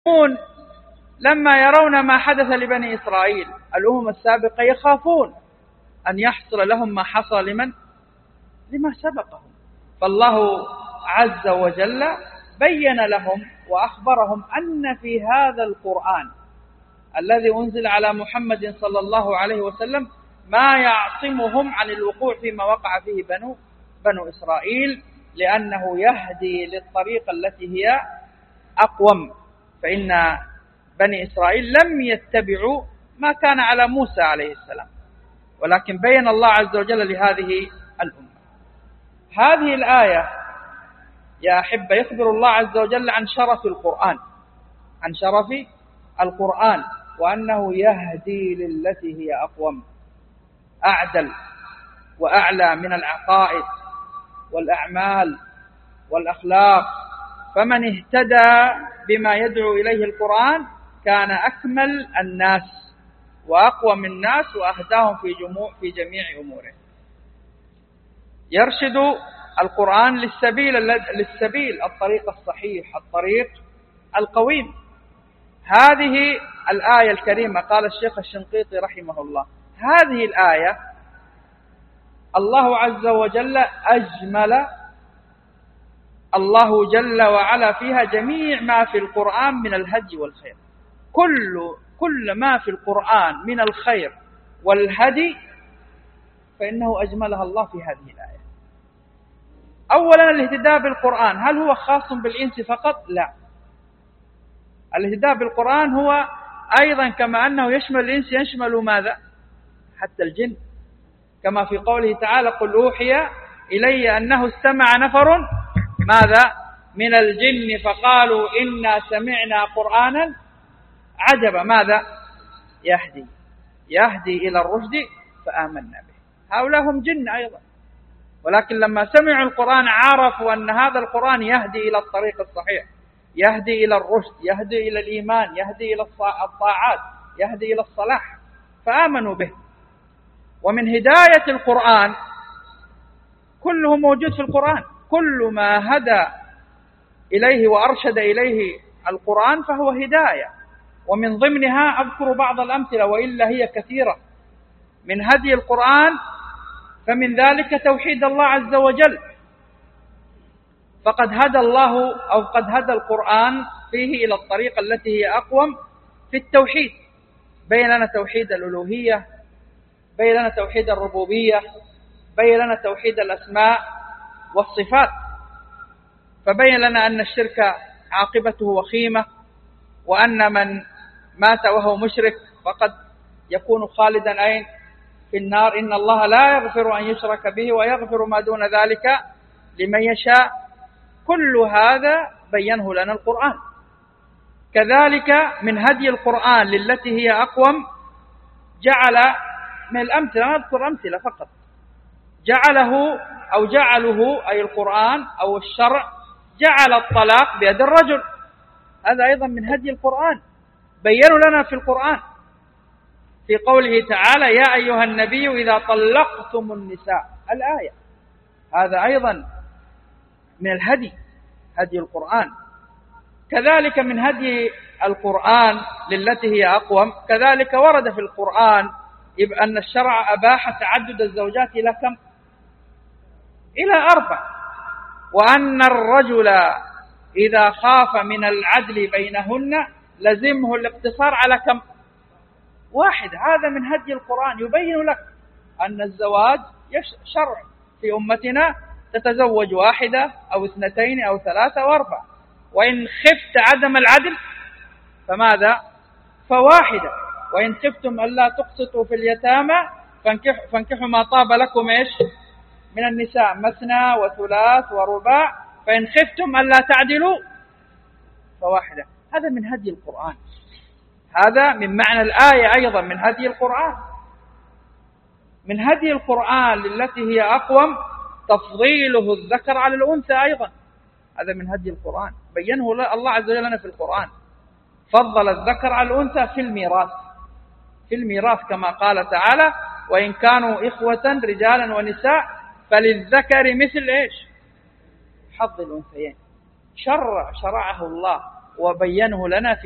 لما يرون ما حدث لبني إسرائيل الأمم السابقة يخافون أن يحصل لهم ما حصل لما سبقهم. فالله عز وجل بين لهم وأخبرهم أن في هذا القرآن الذي أنزل على محمد صلى الله عليه وسلم ما يعصمهم عن الوقوع فيما وقع فيه بنو إسرائيل، لأنه يهدي للطريقة التي هي أقوم. فإن بني إسرائيل لم يتبعوا ما كان على موسى عليه السلام، ولكن بين الله عز وجل لهذه الأمة. هذه الآية يا أحبة يخبر الله عز وجل عن شرف القرآن، عن شرف القرآن، وأنه يهدي للتي هي أقوم، أعدل وأعلى من العقائد والأعمال والأخلاق. فمن اهتدى بما يدعو إليه القرآن كان أكمل الناس وأقوم الناس وأهداهم في جميع أموره. يرشد القرآن للسبيل الطريق الصحيح، الطريق القويم. هذه الآية الكريمة قال الشيخ الشنقيطي رحمه الله، هذه الآية الله عز وجل أجمل الله جل وعلا فيها جميع ما في القرآن من الهدي والخير. كل ما في القرآن من الخير والهدي فإنه أجملها الله في هذه الآية. أولا الاهتداء بالقرآن، هل هو خاص بالإنس فقط؟ لا، الاهتداء بالقرآن هو أيضا كما أنه يشمل الإنس يشمل ماذا؟ حتى الجن، كما في قوله تعالى قل أوحي إلي أنه استمع نفر ماذا؟ من الجن فقالوا إنا سمعنا قرآنا عجبا ماذا؟ يهدي إلى الرشد فآمنا به. هؤلاء هم جن أيضا، ولكن لما سمعوا القرآن عرفوا أن هذا القرآن يهدي إلى الطريق الصحيح، يهدي إلى الرشد، يهدي إلى الإيمان، يهدي إلى الطاعات، يهدي إلى الصلاح، فآمنوا به. ومن هداية القرآن كله موجود في القرآن، كل ما هدى إليه وأرشد إليه القرآن فهو هداية. ومن ضمنها أذكر بعض الأمثلة وإلا هي كثيرة من هدي القرآن، فمن ذلك توحيد الله عز وجل، فقد هدى الله أو قد هدى القرآن فيه إلى الطريقة التي هي أقوم في التوحيد. بين لنا توحيد الألوهية، بين لنا توحيد الربوبية، بين لنا توحيد الأسماء والصفات، فبين لنا أن الشرك عاقبته وخيمة، وأن من مات وهو مشرك فقد يكون خالدا أين؟ في النار. إن الله لا يغفر أن يشرك به ويغفر ما دون ذلك لمن يشاء. كل هذا بينه لنا القرآن. كذلك من هدي القرآن للتي هي أقوم جعل من الأمثلة، نذكر أمثلة فقط، جعله أي القرآن أو الشرع جعل الطلاق بيد الرجل، هذا أيضا من هدي القرآن، بيّنوا لنا في القرآن في قوله تعالى يا أيها النبي إذا طلقتم النساء، الآية، هذا أيضا من الهدي، هدي القرآن. كذلك من هدي القرآن للتي هي أقوم، كذلك ورد في القرآن أن الشرع أباح تعدد الزوجات إلى كم؟ إلى 4، وأن الرجل إذا خاف من العدل بينهن لزمه الاقتصار على كم؟ 1. هذا من هدي القرآن، يبين لك أن الزواج شرع في أمتنا، تتزوج 1 أو 2 أو 3 أو 4، وإن خفت عدم العدل فماذا؟ ف1. وإن خفتم ألا تقسطوا في اليتامى فانكحوا ما طاب لكم من النساء مثنى وثلاث ورباع، فإن خفتم ألا تعدلوا ف1. هذا من هدي القرآن، هذا من معنى الآية أيضا من هدي القرآن. من هدي القرآن للتي هي أقوم تفضيله الذكر على الأنثى أيضا، هذا من هدي القرآن، بينه الله عز وجل لنا في القرآن، فضل الذكر على الأنثى في الميراث كما قال تعالى وإن كانوا إخوة رجالا ونساء فللذكر مثل حظ الأنثيين. شرعه الله وبينه لنا في